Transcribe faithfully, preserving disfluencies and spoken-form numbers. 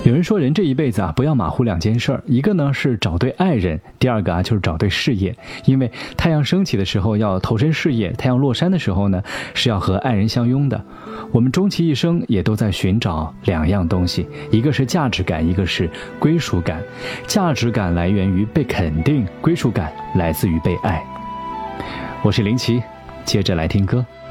有人说人这一辈子啊，不要马虎两件事儿，一个呢是找对爱人，第二个啊就是找对事业。因为太阳升起的时候要投身事业，太阳落山的时候呢是要和爱人相拥的。我们终其一生也都在寻找两样东西，一个是价值感，一个是归属感。价值感来源于被肯定，归属感来自于被爱。我是林奇，接着来听歌。